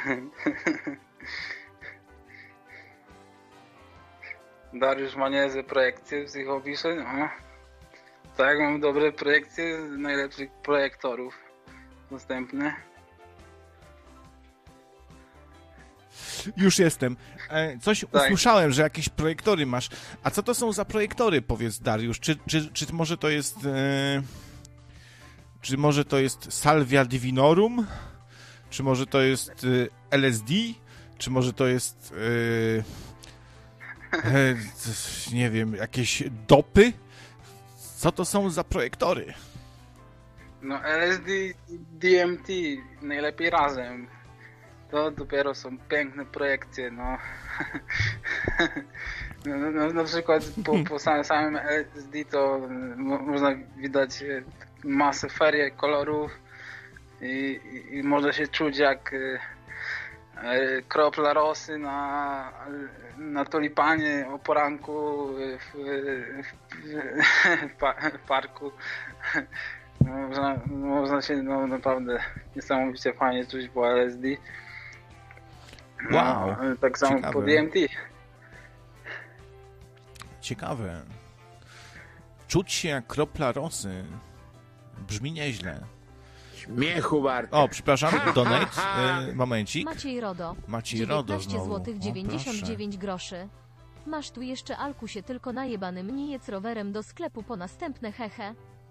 Dariusz ma niezłe projekcje psychopisze, no. Tak, mam dobre projekcje najlepszych projektorów dostępne. Już jestem. Coś Tak. usłyszałem, że jakieś projektory masz. A co to są za projektory, powiedz Dariusz? Czy może to jest... Czy może to jest Salvia Divinorum? Czy może to jest LSD? Czy może to jest... nie wiem, jakieś dopy? Co to są za projektory? No LSD i DMT najlepiej razem. To dopiero są piękne projekcje, no. No na przykład po samym LSD to można widać masę ferii kolorów i można się czuć jak kropla rosy na tulipanie o poranku w parku. Można się naprawdę niesamowicie fajnie czuć po LSD. Wow, tak samo ciekawe. po DMT. Ciekawe. Czuć się jak kropla rosy. Brzmi nieźle. Śmiechu warte. O, przepraszam, donate, momencik. Maciej Rodo. Maciej Rodo 19 znowu. złotych O, 99 groszy. Masz tu jeszcze Alkusie, tylko najebany mnie jedz rowerem do sklepu po następne hehe.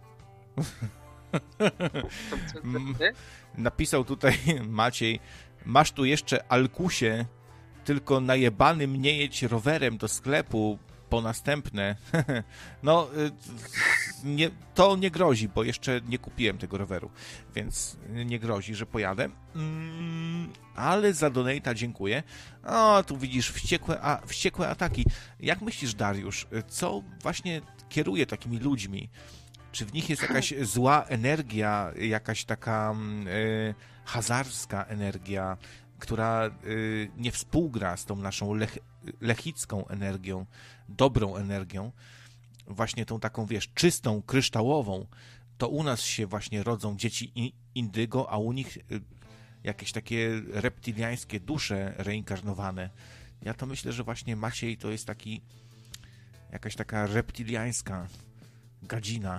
Napisał tutaj Maciej, masz tu jeszcze Alkusie, tylko najebany mnie jedź rowerem do sklepu po następne. No, to nie grozi, bo jeszcze nie kupiłem tego roweru, więc nie grozi, że pojadę. Ale za donate'a dziękuję. O, tu widzisz, wściekłe ataki. Jak myślisz, Dariusz, co właśnie kieruje takimi ludźmi? Czy w nich jest jakaś zła energia, jakaś taka hazarska energia, która nie współgra z tą naszą lechicką energią, dobrą energią, właśnie tą taką, wiesz, czystą, kryształową? To u nas się właśnie rodzą dzieci indygo, a u nich jakieś takie reptiliańskie dusze reinkarnowane. Ja to myślę, że właśnie Maciej to jest jakaś taka reptiliańska gadzina.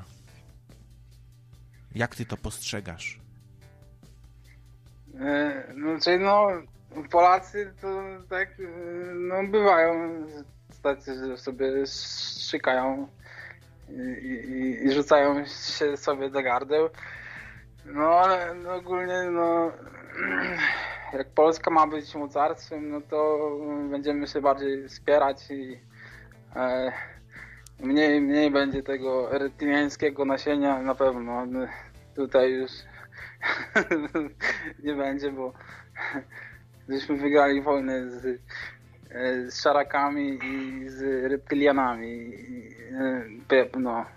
Jak ty to postrzegasz? Polacy to tak, bywają tacy, że sobie szykają i rzucają się sobie do gardeł. No ale ogólnie, jak Polska ma być mocarstwem, no to będziemy się bardziej wspierać i mniej będzie tego reptiliańskiego nasienia na pewno. Tutaj już nie będzie, bo żeśmy wygrali wojnę z szarakami i z reptylianami. No.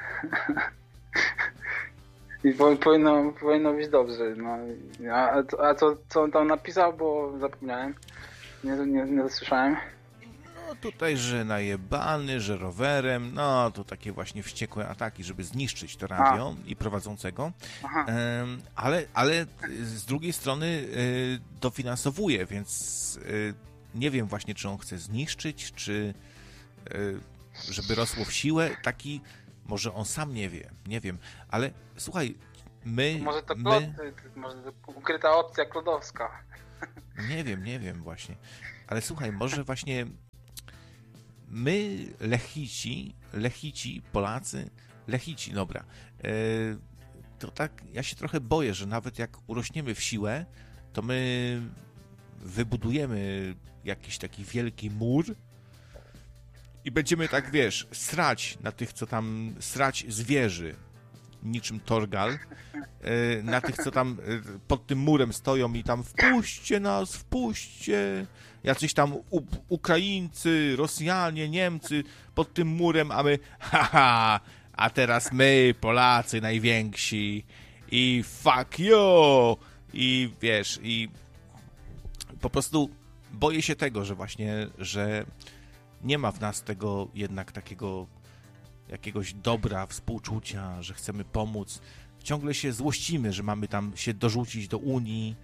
I powinno być dobrze. No. A co on tam napisał, bo zapomniałem. Nie słyszałem. No tutaj, że najebany, że rowerem, no to takie właśnie wściekłe ataki, żeby zniszczyć to radio i prowadzącego. Ale z drugiej strony dofinansowuje, więc nie wiem właśnie, czy on chce zniszczyć, czy żeby rosło w siłę. Taki, może on sam nie wiem, ale słuchaj, Może to może to ukryta opcja klodowska. Nie wiem właśnie. Ale słuchaj, może właśnie my, Lechici, Polacy, dobra, to tak, ja się trochę boję, że nawet jak urośniemy w siłę, to my wybudujemy jakiś taki wielki mur i będziemy tak, wiesz, srać na tych, co tam, srać zwierzy, niczym Torgal, na tych, co tam pod tym murem stoją i tam wpuśćcie nas, wpuśćcie. Jacyś tam Ukraińcy, Rosjanie, Niemcy pod tym murem, a my a teraz my, Polacy najwięksi i fuck you! I wiesz, i po prostu boję się tego, że właśnie, że nie ma w nas tego jednak takiego jakiegoś dobra, współczucia, że chcemy pomóc. Ciągle się złościmy, że mamy tam się dorzucić do Unii,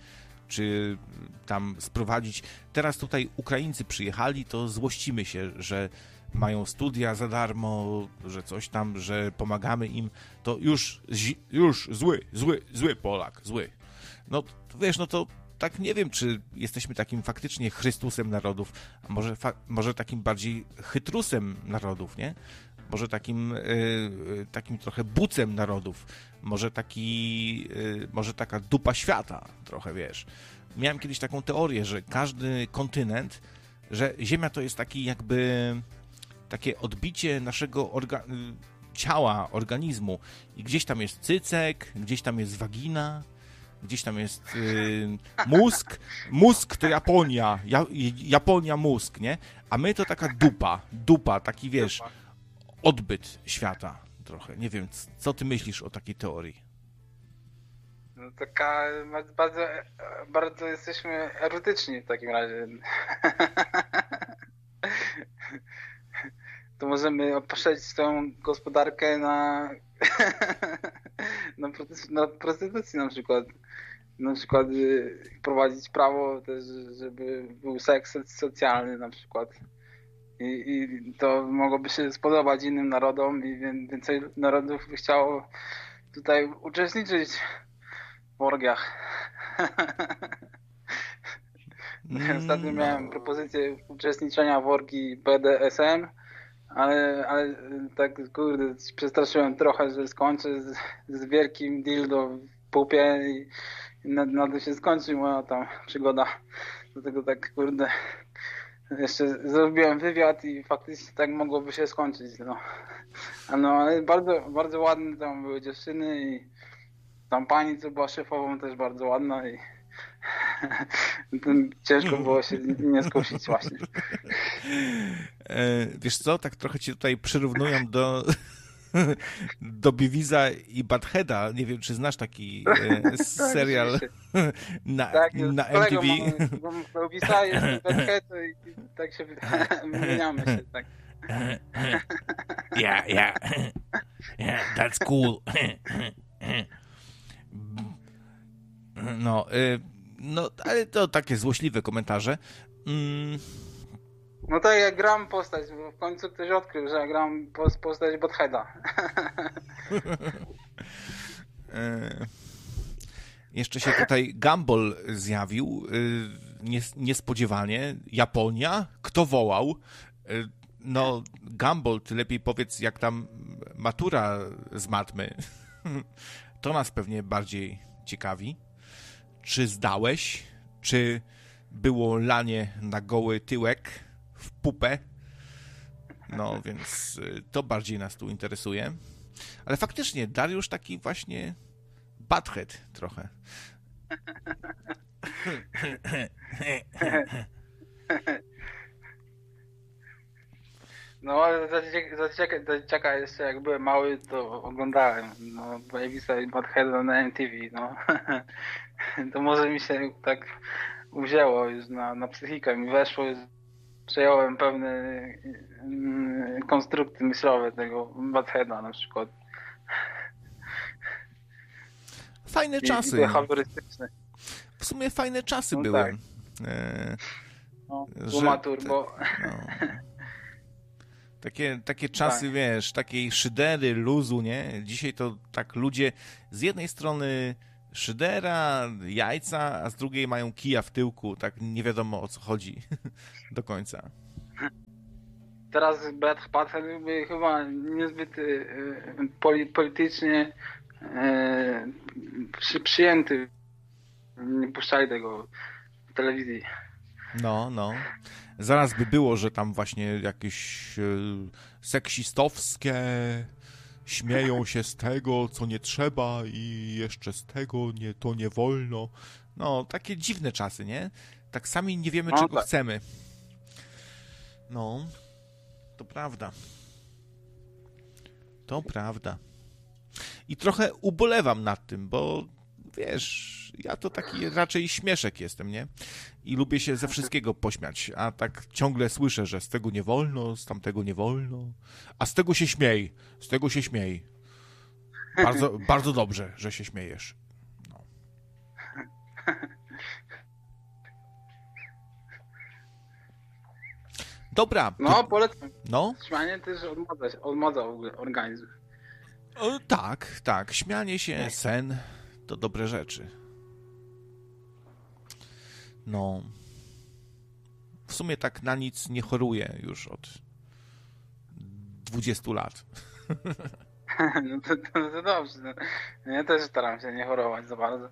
czy tam sprowadzić. Teraz tutaj Ukraińcy przyjechali, to złościmy się, że mają studia za darmo, że coś tam, że pomagamy im, to już zły Polak, zły. No wiesz, no to tak nie wiem, czy jesteśmy takim faktycznie Chrystusem narodów, a może takim bardziej chytrusem narodów, nie? Może takim trochę bucem narodów, może taka dupa świata trochę, wiesz. Miałem kiedyś taką teorię, że każdy kontynent, że Ziemia to jest taki jakby takie odbicie naszego ciała, organizmu i gdzieś tam jest cycek, gdzieś tam jest wagina, gdzieś tam jest mózg to Japonia, Japonia mózg, nie? A my to taka dupa, taki wiesz, odbyt świata trochę. Nie wiem, co ty myślisz o takiej teorii? No taka, bardzo jesteśmy erotyczni w takim razie. To możemy poszerzyć tą gospodarkę na prostytucji na przykład. Na przykład wprowadzić prawo też, żeby był seks socjalny na przykład. I to mogłoby się spodobać innym narodom i więcej narodów by chciało tutaj uczestniczyć w orgiach. Ostatnio miałem propozycję uczestniczenia w orgii BDSM, ale tak kurde przestraszyłem trochę, że skończę z wielkim dildo w pupie i na to się skończy moja tam przygoda. Dlatego tak kurde jeszcze zrobiłem wywiad i faktycznie tak mogłoby się skończyć. Ale bardzo, bardzo ładne tam były dziewczyny i tam pani, co była szefową, też bardzo ładna i ciężko było się nie skusić właśnie. Wiesz co, tak trochę cię tutaj przyrównują do Beavisa i Buttheada. Nie wiem, czy znasz taki serial na MTV. Mam Beavisa i Butthead i tak się wymieniamy się, tak. Yeah, that's cool. No, ale to takie złośliwe komentarze. No tak, ja gram postać, bo w końcu ktoś odkrył, że ja gram postać Buttheada. Jeszcze się tutaj Gumball zjawił, niespodziewanie. Japonia? Kto wołał? No, Gumball, ty lepiej powiedz, jak tam matura z matmy. To nas pewnie bardziej ciekawi. Czy zdałeś? Czy było lanie na goły tyłek w pupę? No, więc to bardziej nas tu interesuje. Ale faktycznie, Dariusz taki właśnie butthead trochę. No, ale zacieka jeszcze, jak byłem mały, to oglądałem, no, Beavisa i Buttheada na MTV, no. To może mi się tak uwzięło już na psychikę, mi weszło, przejąłem pewne konstrukty myślowe tego Buttheada na przykład. Fajne czasy. Behawiorystyczne. W sumie fajne czasy były. Tak. Turbo. Takie czasy, tak. Wiesz, takiej szydery, luzu, nie? Dzisiaj to tak ludzie z jednej strony szydera, jajca, a z drugiej mają kija w tyłku. Tak nie wiadomo, o co chodzi do końca. Teraz Butthead byłby chyba niezbyt politycznie przyjęty. Nie puszczali tego w telewizji. No. Zaraz by było, że tam właśnie jakieś seksistowskie śmieją się z tego, co nie trzeba i jeszcze z tego to nie wolno. No, takie dziwne czasy, nie? Tak sami nie wiemy, czego chcemy. No, to prawda. To prawda. I trochę ubolewam nad tym, bo wiesz, ja to taki raczej śmieszek jestem, nie? I lubię się ze wszystkiego pośmiać, a tak ciągle słyszę, że z tego nie wolno, z tamtego nie wolno, a z tego się śmiej. Bardzo, bardzo dobrze, że się śmiejesz. No. Dobra. No, polecam. No? Śmianie też odmadza w ogóle organizm. Tak. Śmianie się, sen to dobre rzeczy. No. W sumie tak na nic nie choruję już od 20 lat. No to dobrze. No. Ja też staram się nie chorować za bardzo.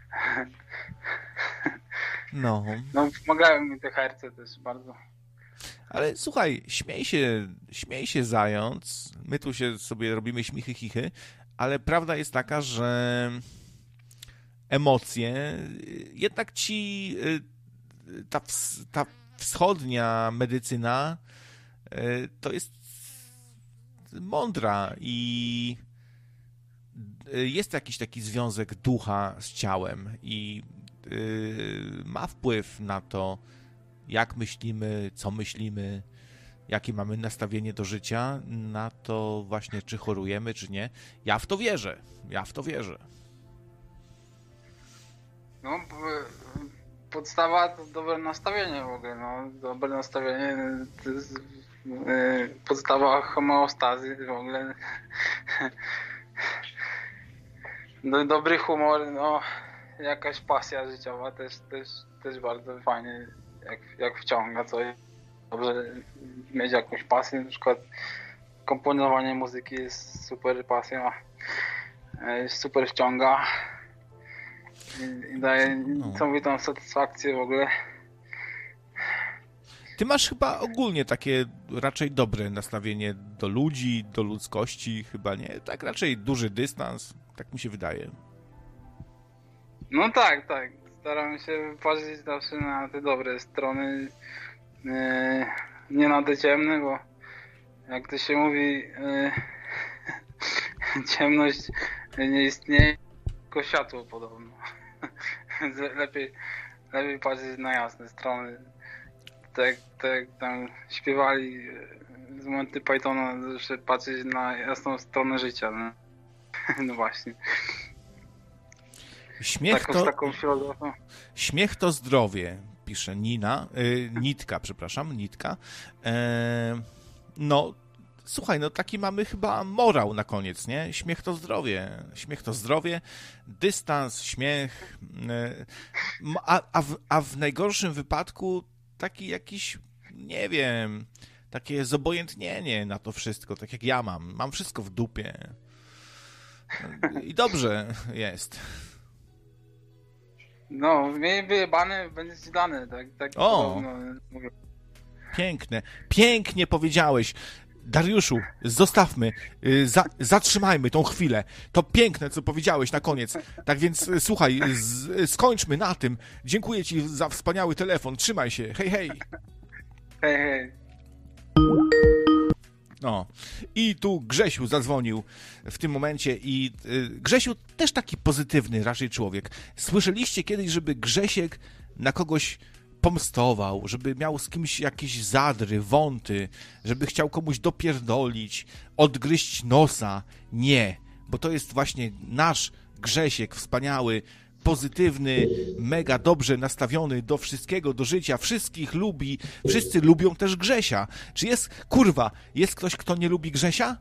No. No, pomagają mi te herce też bardzo. Ale słuchaj, śmiej się zając. My tu się sobie robimy śmichy, chichy, ale prawda jest taka, że emocje jednak ci ta wschodnia medycyna to jest mądra i jest jakiś taki związek ducha z ciałem i ma wpływ na to, jak myślimy, co myślimy, jakie mamy nastawienie do życia, na to właśnie, czy chorujemy, czy nie. Ja w to wierzę. No, podstawa to dobre nastawienie w ogóle. No, dobre nastawienie to jest podstawa homeostazy w ogóle. No, dobry humor, no, jakaś pasja życiowa też bardzo fajnie, jak wciąga coś. Dobrze mieć jakąś pasję, na przykład komponowanie muzyki jest super pasją, super wciąga i daje niesamowitą satysfakcję w ogóle. Ty masz chyba ogólnie takie raczej dobre nastawienie do ludzi, do ludzkości, chyba nie? Tak raczej duży dystans, tak mi się wydaje. No tak. Staram się patrzeć zawsze na te dobre strony, nie na te ciemne, bo jak to się mówi, ciemność nie istnieje, tylko światło podobno. Lepiej patrzeć na jasne strony. Tak tam śpiewali z Monty Pythona, zawsze patrzeć na jasną stronę życia. No właśnie. Taką filozofią. Śmiech to zdrowie, pisze Nitka. No, słuchaj, no taki mamy chyba morał na koniec, nie? Śmiech to zdrowie, dystans, śmiech, a w najgorszym wypadku taki jakiś, nie wiem, takie zobojętnienie na to wszystko, tak jak ja mam wszystko w dupie i dobrze jest. No, miej wyjebane, będzie ci dane, tak mówię. Pięknie powiedziałeś. Dariuszu, zostawmy, zatrzymajmy tą chwilę. To piękne, co powiedziałeś na koniec. Tak więc słuchaj, skończmy na tym. Dziękuję ci za wspaniały telefon. Trzymaj się. Hej. Hej. No. I tu Grzesiu zadzwonił w tym momencie i Grzesiu też taki pozytywny raczej człowiek. Słyszeliście kiedyś, żeby Grzesiek na kogoś pomstował, żeby miał z kimś jakieś zadry, wąty, żeby chciał komuś dopierdolić, odgryźć nosa? Nie, bo to jest właśnie nasz Grzesiek, wspaniały, pozytywny, mega dobrze nastawiony do wszystkiego, do życia, wszystkich lubi, wszyscy lubią też Grzesia. Czy jest ktoś, kto nie lubi Grzesia?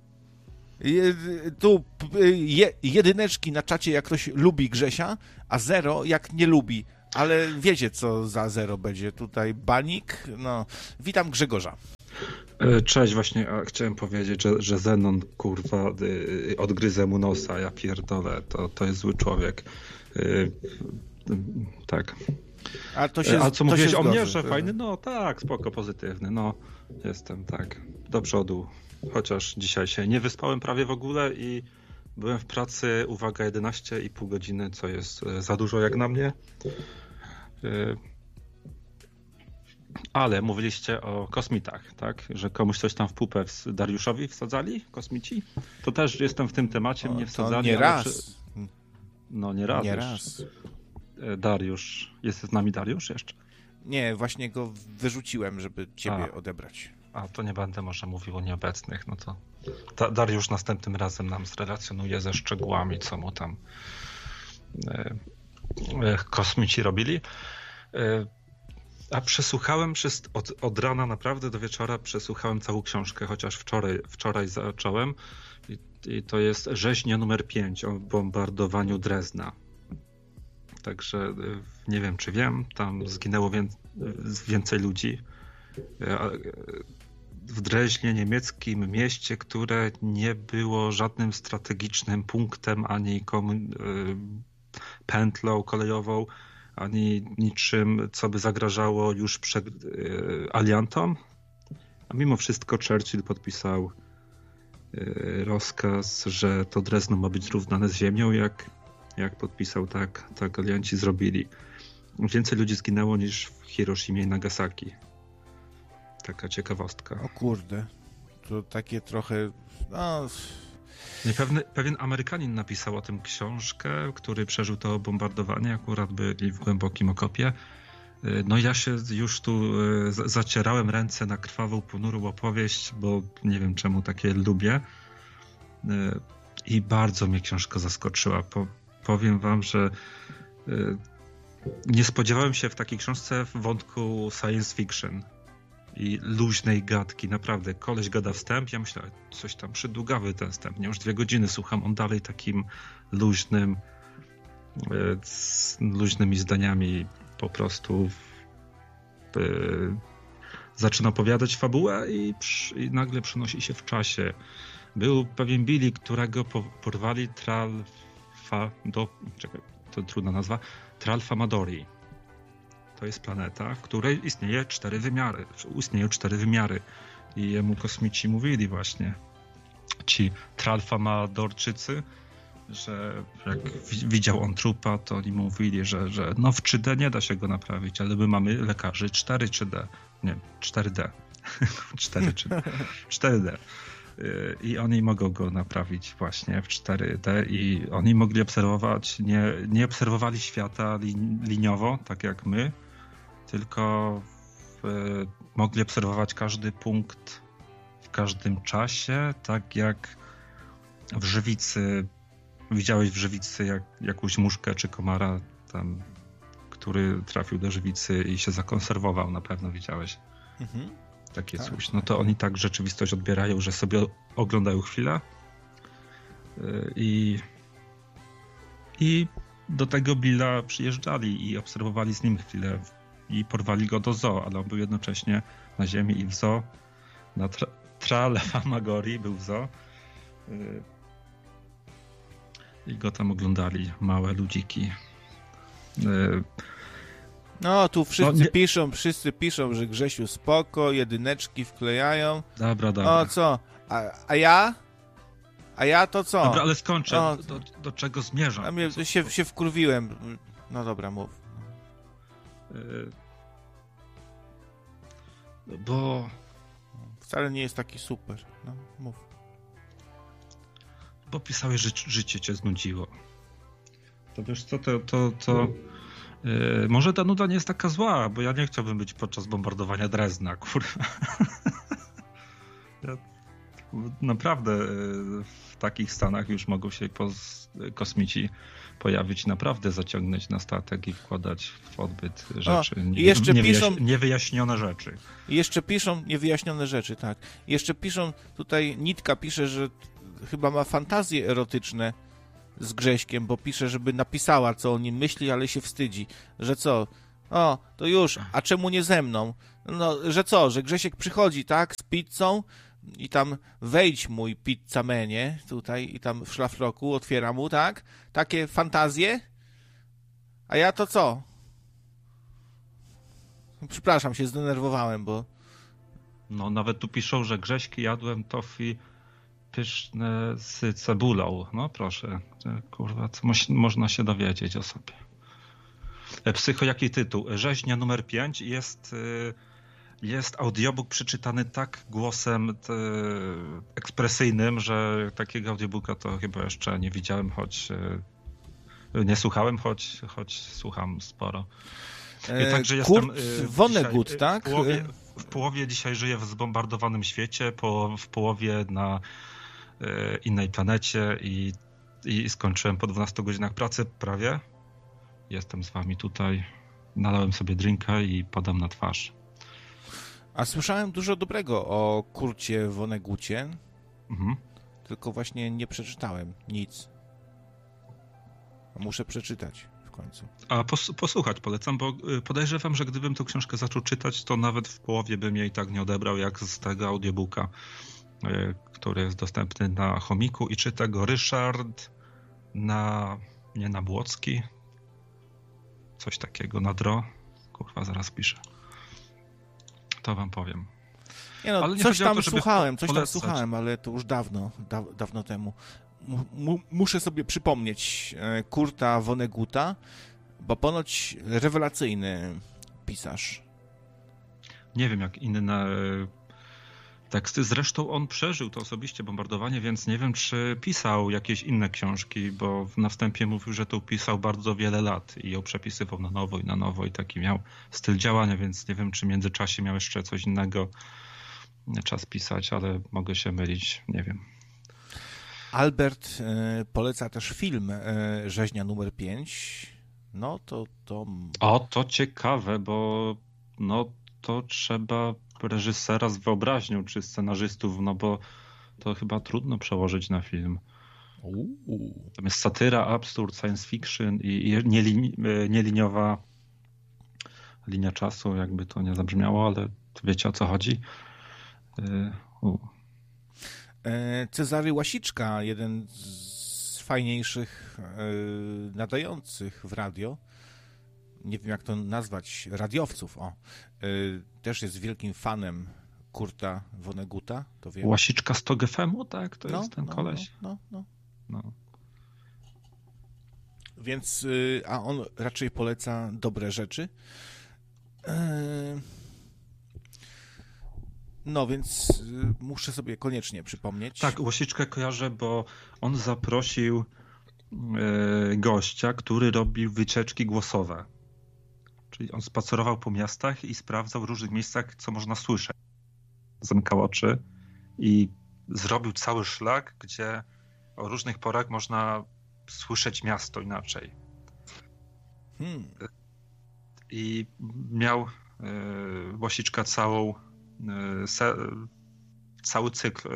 Tu jedyneczki na czacie, jak ktoś lubi Grzesia, a 0 jak nie lubi. Ale wiecie, co za 0 będzie tutaj. Banik? No, witam Grzegorza. Cześć, właśnie chciałem powiedzieć, że Zenon, kurwa, odgryzę mu nosa, ja pierdolę, to jest zły człowiek. Tak. A co mówiłeś o mnie, że fajny? No tak, spoko, pozytywny, no jestem, tak, do przodu. Chociaż dzisiaj się nie wyspałem prawie w ogóle i byłem w pracy, uwaga, 11,5 godziny, co jest za dużo jak na mnie. Ale mówiliście o kosmitach, tak? Że komuś coś tam w pupę Dariuszowi wsadzali, kosmici? To też jestem w tym temacie, mnie wsadzali. Nie raz. No nie raz. Nie raz. Dariusz. Jest z nami Dariusz jeszcze? Nie, właśnie go wyrzuciłem, żeby ciebie odebrać. A to nie będę może mówił o nieobecnych, no to Dariusz następnym razem nam zrelacjonuje ze szczegółami, co mu tam kosmici robili. A przesłuchałem od rana naprawdę do wieczora przesłuchałem całą książkę, chociaż wczoraj zacząłem. I to jest Rzeźnia numer 5 o bombardowaniu Drezna. Także nie wiem, czy wiem, tam zginęło więcej ludzi. W Dreźnie, niemieckim mieście, które nie było żadnym strategicznym punktem, ani pętlą kolejową, ani niczym, co by zagrażało już przed aliantom. A mimo wszystko Churchill podpisał rozkaz, że to Drezno ma być zrównane z ziemią, jak podpisał, tak alianci zrobili. Więcej ludzi zginęło niż w Hiroshimie i Nagasaki. Taka ciekawostka. O kurde, to takie trochę... No... Pewien Amerykanin napisał o tym książkę, który przeżył to bombardowanie, akurat byli w głębokim okopie. No ja się już tu zacierałem ręce na krwawą, ponurą opowieść, bo nie wiem czemu takie lubię. I bardzo mnie książka zaskoczyła. Powiem wam, że nie spodziewałem się w takiej książce wątku science fiction i luźnej gadki. Naprawdę, koleś gada wstęp, ja myślę, coś tam przydługawy ten wstęp. Nie, już 2 godziny słucham, on dalej takim luźnym, z luźnymi zdaniami po prostu zaczyna opowiadać fabułę i nagle przenosi się w czasie. Był pewien Billy, którego porwali to trudna nazwa, Tralfamadori. To jest planeta, w której istnieją 4 wymiary. I jemu kosmici mówili właśnie, ci Tralfamadorczycy, że jak widział on trupa, to oni mówili, że no w 3D nie da się go naprawić, ale my mamy lekarzy 4D. 4D. I oni mogą go naprawić właśnie w 4D i oni mogli obserwować, nie obserwowali świata liniowo, tak jak my, tylko mogli obserwować każdy punkt w każdym czasie, tak jak w żywicy. Widziałeś w żywicy jakąś muszkę czy komara tam, który trafił do żywicy i się zakonserwował, na pewno widziałeś. Mhm. Takie coś. No to oni tak rzeczywistość odbierają, że sobie oglądają chwilę i do tego Billa przyjeżdżali i obserwowali z nim chwilę i porwali go do zoo, ale on był jednocześnie na ziemi i w zoo. Na Tralfamadori był w zoo i go tam oglądali, małe ludziki. No, tu wszyscy piszą, że Grzesiu spoko, jedyneczki wklejają. Dobra. O, co? A ja? A ja to co? Dobra, ale skończę. O, do czego zmierzam? A mnie się wkurwiłem. No dobra, mów. Bo... Wcale nie jest taki super. No, mów. Bo pisałeś, że życie cię znudziło. To wiesz co, może ta nuda nie jest taka zła, bo ja nie chciałbym być podczas bombardowania Drezna, kurwa. Naprawdę w takich stanach już mogą się kosmici pojawić, naprawdę zaciągnąć na statek i wkładać w odbyt rzeczy. Niewyjaśnione rzeczy. Jeszcze piszą niewyjaśnione rzeczy, tak. Jeszcze piszą, tutaj Nitka pisze, że chyba ma fantazje erotyczne z Grześkiem, bo pisze, żeby napisała, co o nim myśli, ale się wstydzi. Że co? O, to już, a czemu nie ze mną? No, że co? Że Grzesiek przychodzi, tak, z pizzą i tam wejdź mój pizzamenie tutaj i tam w szlafroku otwiera mu, tak? Takie fantazje? A ja to co? Przepraszam, się zdenerwowałem, bo... No, nawet tu piszą, że Grześki jadłem tofi pyszne z cebulą. No proszę, kurwa, co można się dowiedzieć o sobie. Psycho, jaki tytuł? Rzeźnia numer 5 jest audiobook przeczytany tak głosem ekspresyjnym, że takiego audiobooka to chyba jeszcze nie widziałem, choć nie słuchałem, choć słucham sporo. Także Kurt Vonnegut, tak? W połowie dzisiaj żyję w zbombardowanym świecie, w połowie na innej planecie i skończyłem po 12 godzinach pracy prawie. Jestem z wami tutaj nalałem sobie drinka i podam na twarz. A słyszałem dużo dobrego o Kurcie Vonnegucie, tylko właśnie nie przeczytałem nic. Muszę przeczytać w końcu. A posłuchać polecam, bo podejrzewam, że gdybym tę książkę zaczął czytać, to nawet w połowie bym jej tak nie odebrał, jak z tego audiobooka, który jest dostępny na Chomiku i czyta go Ryszard Nabłocki. Coś takiego, Nadro. Kurwa, zaraz piszę. To wam powiem. Nie no, ale coś tam słuchałem, ale to już dawno temu. Muszę sobie przypomnieć Kurta Vonneguta, bo ponoć rewelacyjny pisarz. Nie wiem, jak inne teksty. Zresztą on przeżył to osobiście bombardowanie, więc nie wiem, czy pisał jakieś inne książki, bo na wstępie mówił, że to pisał bardzo wiele lat i ją przepisywał na nowo i taki miał styl działania, więc nie wiem, czy w międzyczasie miał jeszcze coś innego czas pisać, ale mogę się mylić, nie wiem. Albert poleca też film Rzeźnia numer 5. No to... O, to ciekawe, bo no to trzeba reżysera z wyobraźnią, czy scenarzystów, no bo to chyba trudno przełożyć na film. Tam jest satyra, absurd, science fiction i nieliniowa linia czasu, jakby to nie zabrzmiało, ale wiecie, o co chodzi. Cezary Łasiczka, jeden z fajniejszych nadających w radio, nie wiem jak to nazwać, radiowców, też jest wielkim fanem Kurta Vonneguta, to wiem. Łasiczka z TOG FM-u, tak? To jest ten koleś. No. Więc, a on raczej poleca dobre rzeczy. No więc muszę sobie koniecznie przypomnieć. Tak, Łasiczkę kojarzę, bo on zaprosił gościa, który robił wycieczki głosowe. Czyli on spacerował po miastach i sprawdzał w różnych miejscach, co można słyszeć. Zamykał oczy i zrobił cały szlak, gdzie o różnych porach można słyszeć miasto inaczej. I miał Łasiczka cały cykl,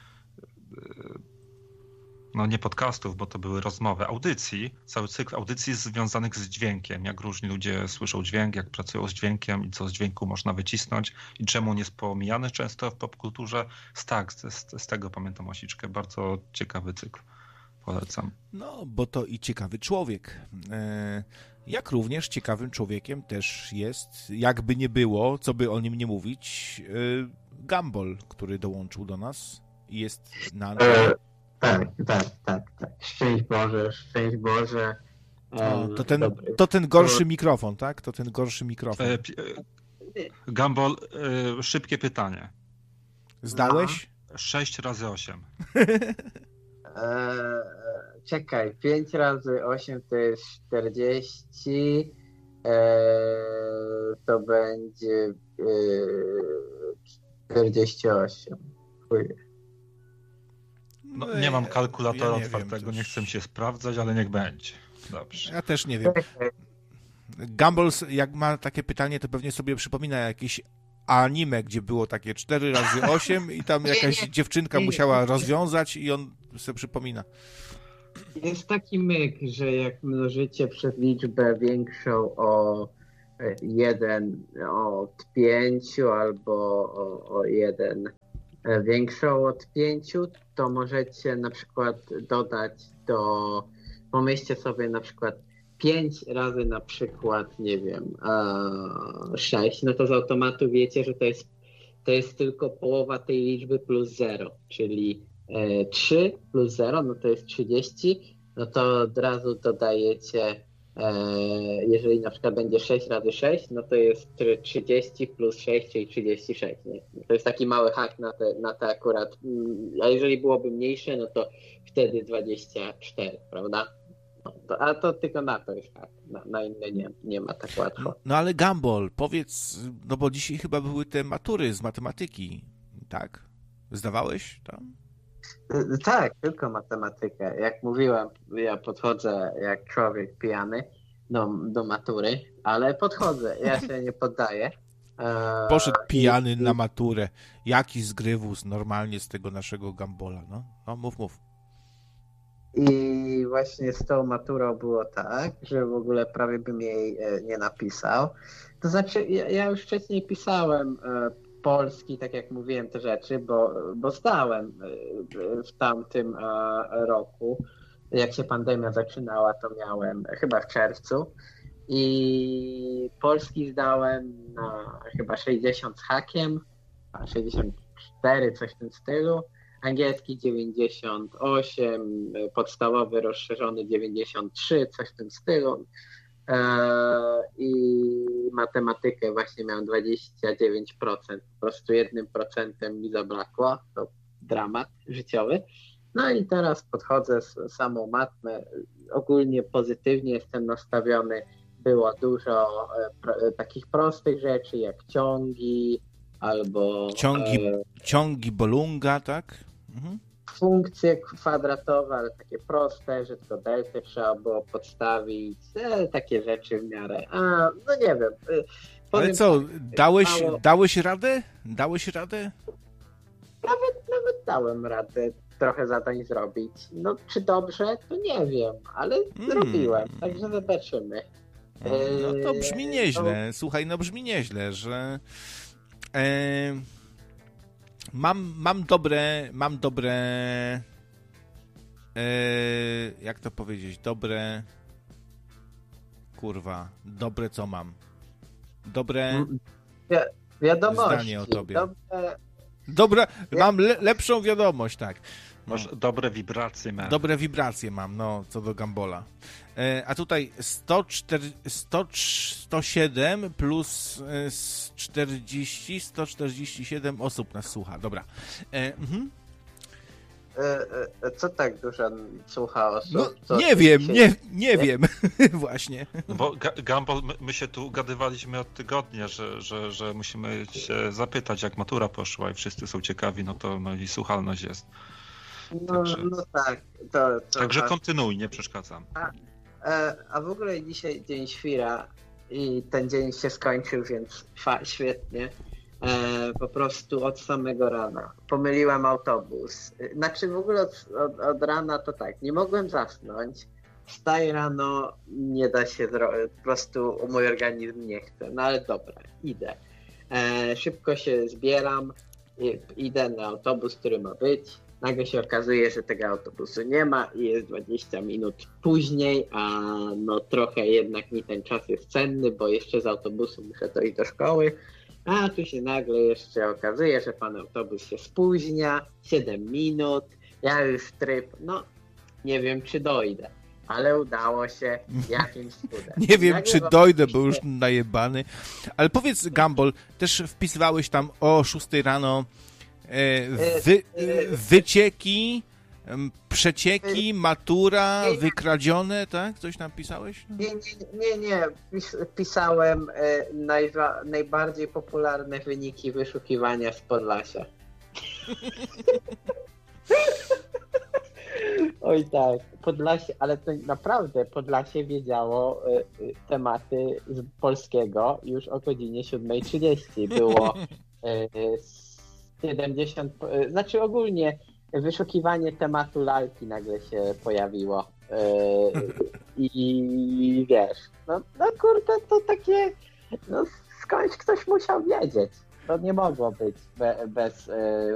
no nie podcastów, bo to były rozmowy, audycji, cały cykl audycji związanych z dźwiękiem, jak różni ludzie słyszą dźwięk, jak pracują z dźwiękiem i co z dźwięku można wycisnąć i czemu on jest pomijany często w popkulturze. Tak, z tego pamiętam Łasiczkę, bardzo ciekawy cykl, polecam. No, bo to i ciekawy człowiek. Jak również ciekawym człowiekiem też jest, jakby nie było, co by o nim nie mówić, Gumball, który dołączył do nas i jest na... Tak. Szczęść Boże. To ten gorszy mikrofon, tak? To ten gorszy mikrofon. Gumball, szybkie pytanie. Zdałeś? 6 razy 8. Czekaj, 5 razy 8 to jest 40. To będzie 48. No, nie mam kalkulatora otwartego, nie chcę się sprawdzać, ale niech będzie. Dobrze. Ja też nie wiem. Gumball, jak ma takie pytanie, to pewnie sobie przypomina jakieś anime, gdzie było takie 4 razy 8 i tam jakaś dziewczynka musiała rozwiązać i on sobie przypomina. Jest taki myk, że jak mnożycie przez liczbę większą o 1 od 5 albo o 1 większą od 5, to możecie na przykład dodać pomyślcie sobie na przykład 5 razy na przykład, nie wiem, 6, no to z automatu wiecie, że to jest tylko połowa tej liczby plus 0, czyli 3 plus 0, no to jest 30, no to od razu dodajecie, jeżeli na przykład będzie 6 razy 6, no to jest 30 plus 6, czyli 36. Nie? To jest taki mały hak na te akurat, a jeżeli byłoby mniejsze, no to wtedy 24, prawda? A to tylko na to jest hak, na inne nie ma tak łatwo. No ale Gumball, powiedz, no bo dzisiaj chyba były te matury z matematyki, tak? Zdawałeś tam? Tak, tylko matematykę. Jak mówiłem, ja podchodzę jak człowiek pijany do matury, ale podchodzę, ja się nie poddaję. Poszedł pijany na maturę. Jaki zgrywus normalnie z tego naszego Gambola, no? No, mów. I właśnie z tą maturą było tak, że w ogóle prawie bym jej nie napisał. To znaczy, ja już wcześniej pisałem polski, tak jak mówiłem, te rzeczy, bo zdałem w tamtym roku. Jak się pandemia zaczynała, to miałem chyba w czerwcu. I polski zdałem na chyba 60 z hakiem, 64, coś w tym stylu. Angielski 98, podstawowy rozszerzony 93, coś w tym stylu. I matematykę właśnie miałem 29%, po prostu 1% mi zabrakło, to dramat życiowy. No i teraz podchodzę z samą matmę, ogólnie pozytywnie jestem nastawiony, było dużo takich prostych rzeczy jak ciągi albo... Ciągi Bolunga, tak? Mhm. Funkcje kwadratowe, ale takie proste, że tylko deltę trzeba było podstawić, takie rzeczy w miarę. No nie wiem. Ale co, dałeś radę? Dałeś radę? Nawet dałem radę trochę zadań zrobić. No czy dobrze, to nie wiem, ale zrobiłem, także zobaczymy. No to brzmi nieźle. Słuchaj, no brzmi nieźle, że mam dobre jak to powiedzieć, dobre co mam? Dobre wiadomości. Zdanie o tobie. Mam lepszą wiadomość, tak. Masz dobre wibracje, man. Dobre wibracje mam, no, co do Gambola. A tutaj 107 plus 40, 147 osób nas słucha. Dobra. Co tak dużo słucha osób? No, nie wiem. Właśnie. No bo Gumball, my się tu ugadywaliśmy od tygodnia, że musimy się zapytać, jak matura poszła i wszyscy są ciekawi, no i słuchalność jest. No tak. Także kontynuuj, nie przeszkadzam. A w ogóle dzisiaj dzień świra i ten dzień się skończył, więc świetnie. Po prostu od samego rana. Pomyliłem autobus. Znaczy w ogóle od rana to tak, nie mogłem zasnąć. Wstaję rano, nie da się zrobić, po prostu mój organizm nie chce. No ale dobra, idę. Szybko się zbieram, idę na autobus, który ma być. Nagle się okazuje, że tego autobusu nie ma i jest 20 minut później, a no trochę jednak mi ten czas jest cenny, bo jeszcze z autobusu muszę dojść do szkoły. A tu się nagle jeszcze okazuje, że pan autobus się spóźnia, 7 minut, ja już tryb, no nie wiem czy dojdę, ale udało się jakimś cudem. Nie wiem czy dojdę, bo już najebany. Ale powiedz, Gumball, też wpisywałeś tam o 6 rano wycieki, przecieki, matura, wykradzione, tak? Coś tam pisałeś? Nie. Pisałem najbardziej popularne wyniki wyszukiwania z Podlasia. Oj tak, Podlasie, ale to naprawdę Podlasie wiedziało tematy z polskiego już o godzinie 7:30. Było 70, znaczy ogólnie wyszukiwanie tematu lalki nagle się pojawiło i wiesz, no kurde, to takie, no skądś ktoś musiał wiedzieć, to nie mogło być bez